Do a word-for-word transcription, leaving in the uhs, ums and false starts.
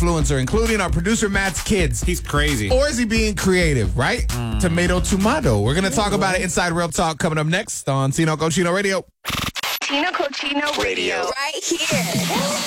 influencer, including our producer Matt's kids? He's crazy. Or is he being creative, right? Mm. Tomato, tomato. We're going to talk about it inside Real Talk coming up next on Tino Cochino Radio. Tino Cochino Radio. Right here.